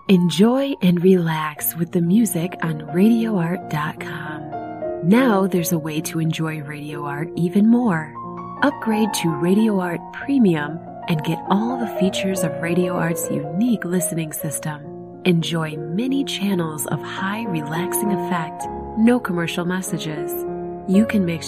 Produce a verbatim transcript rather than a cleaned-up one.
Enjoy and relax with the music on radio art dot com. Now there's a way to enjoy Radio Art even more. Upgrade to Radio Art Premium and get all the features of Radio Art's unique listening system. Enjoy many channels of high relaxing effect, no commercial messages. You can mix